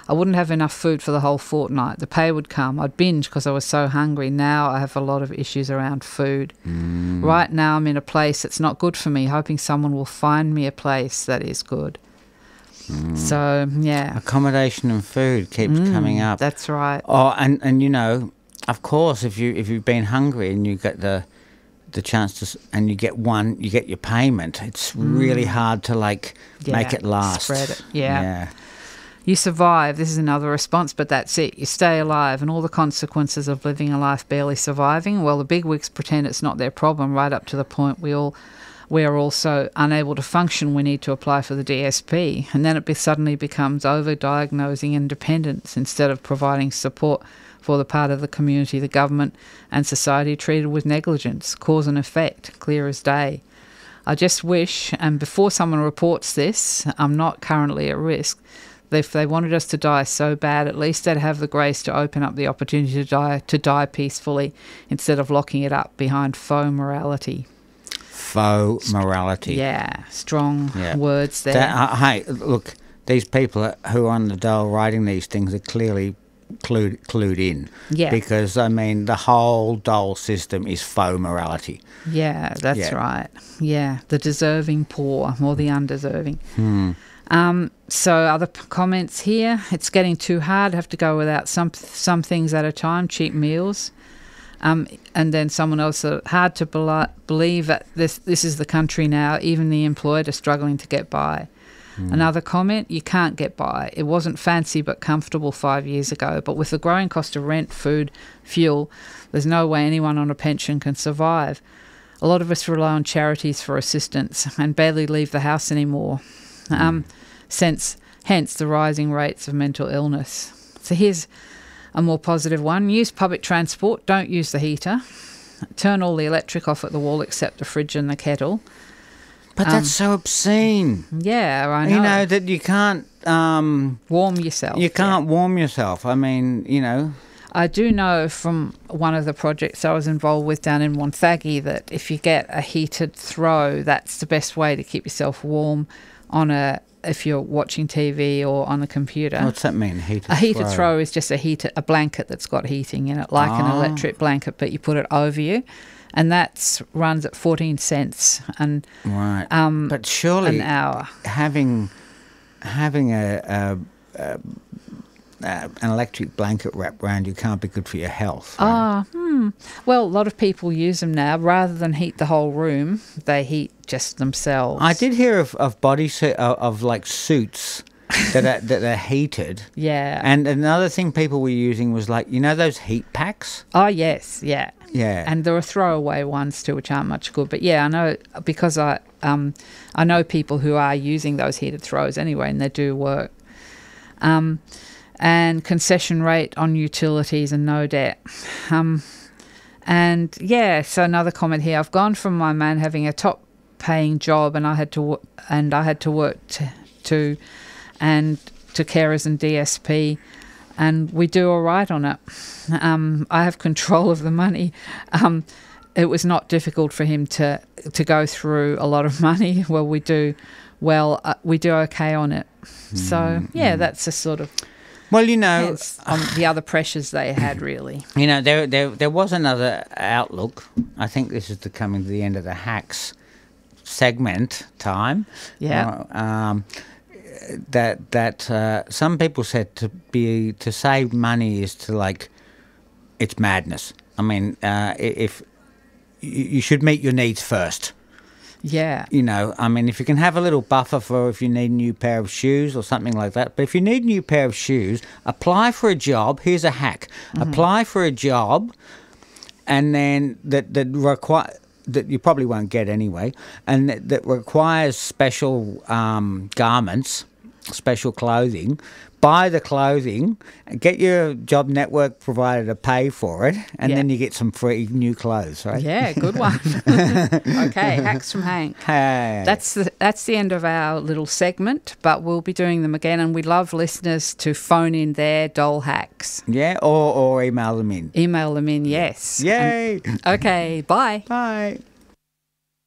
I wouldn't have enough food for the whole fortnight. The pay would come. I'd binge because I was so hungry. Now I have a lot of issues around food. Right now I'm in a place that's not good for me, hoping someone will find me a place that is good. So, yeah. Accommodation and food keeps coming up. That's right. Oh, and you know, of course, if you've been hungry and you get the chance to, and you get your payment, it's really hard to make it last. Spread it. Yeah. You survive. This is another response, but that's it. You stay alive, and all the consequences of living a life barely surviving, well, the bigwigs pretend it's not their problem, right up to the point we are also unable to function. We need to apply for the DSP, and then it suddenly becomes over-diagnosing independence instead of providing support for the part of the community, the government and society treated with negligence, cause and effect, clear as day. I just wish, and before someone reports this, I'm not currently at risk, if they wanted us to die so bad, at least they'd have the grace to open up the opportunity to die peacefully instead of locking it up behind faux morality. Faux morality. Yeah, strong words there. Hey, look, these people who are on the dole writing these things are clearly clued in. Yeah. Because, I mean, the whole dole system is faux morality. Yeah, that's right. Yeah, the deserving poor or the undeserving. So other comments here. It's getting too hard. Have to go without some things at a time. Cheap meals. And then someone else said, hard to believe that this is the country now. Even the employed are struggling to get by. Another comment, you can't get by. It wasn't fancy but comfortable 5 years ago. But with the growing cost of rent, food, fuel, there's no way anyone on a pension can survive. A lot of us rely on charities for assistance and barely leave the house anymore. Hence the rising rates of mental illness. So here's a more positive one. Use public transport. Don't use the heater. Turn all the electric off at the wall except the fridge and the kettle. But that's so obscene. Yeah, I know. You know, that you can't... warm yourself. You can't warm yourself. I mean, you know... I do know from one of the projects I was involved with down in Wonthaggi that if you get a heated throw, that's the best way to keep yourself warm if you're watching TV or on the computer. What's that mean, heated A heated throw? throw is just a blanket that's got heating in it, like an electric blanket, but you put it over you. And that runs at 14 cents an But surely an hour. Having an electric blanket wrapped around you can't be good for your health. Right? Well, a lot of people use them now. Rather than heat the whole room, they heat just themselves. I did hear of bodysuit of like suits that are heated. Yeah. And another thing people were using was like, you know, those heat packs. Oh yes, yeah. Yeah. And there are throwaway ones too, which aren't much good. But yeah, I know because I know people who are using those heated throws anyway, and they do work. And concession rate on utilities and no debt. And yeah, so another comment here. I've gone from my man having a top-paying job, and I had to work to carers and DSP. And we do all right on it. I have control of the money. It was not difficult for him to go through a lot of money. Well, we do okay on it. So yeah, that's a sort of. Well, you know, on the other pressures they had, really. You know, there was another outlook. I think this is coming to the end of the hacks segment time. Yeah. That some people said to save money is to it's madness. I mean, if you should meet your needs first. Yeah. You know, I mean, if you can have a little buffer for if you need a new pair of shoes or something like that. But if you need a new pair of shoes, apply for a job. Here's a hack. Apply for a job, and then that you probably won't get anyway, and that requires special garments, special clothing. Buy the clothing, get your job network provider to pay for it, and then you get some free new clothes, right? Yeah, good one. Okay, hacks from Hank. Hey. That's the end of our little segment, but we'll be doing them again, and we love listeners to phone in their dole hacks. Yeah, or email them in. Email them in, yes. Yay! Okay, bye. Bye.